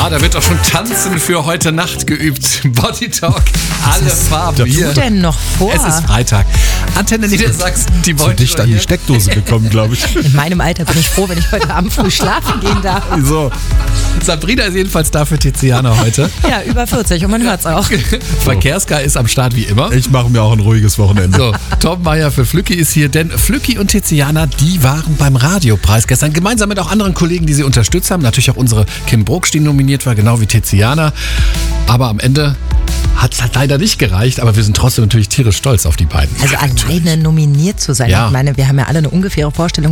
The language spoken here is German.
Ah, da wird doch schon Tanzen für heute Nacht geübt. Body Talk, alle Farben Was hier. hast du denn noch vor? Es ist Freitag. Antenne Niedersachsen, die Zu wollen dicht an die Steckdose gekommen, glaube ich. In meinem Alter bin ich froh, wenn ich heute Abend früh schlafen gehen darf. Wieso? Sabrina ist jedenfalls da für Tiziana heute. Ja, über 40 und man hört's auch. Verkehrsgar ist am Start wie immer. Ich mache mir auch ein ruhiges Wochenende. So, Tom Meyer für Flücki ist hier, denn Flücki und Tiziana, die waren beim Radiopreis gestern, gemeinsam mit auch anderen Kollegen, die sie unterstützt haben. Natürlich auch unsere Kim Brucksch, die nominiert war, genau wie Tiziana. Aber am Ende hat es halt leider nicht gereicht, aber wir sind trotzdem natürlich tierisch stolz auf die beiden. Also alleine nominiert zu sein, Ja. ich meine, wir haben ja alle eine ungefähre Vorstellung,